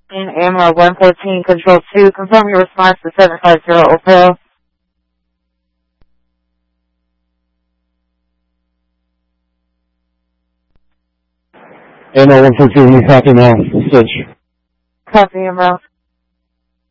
In AMR 114, Control 2, confirm your response to 750 Opel. AMR 114, we copy now. Switch. Copy, AMR.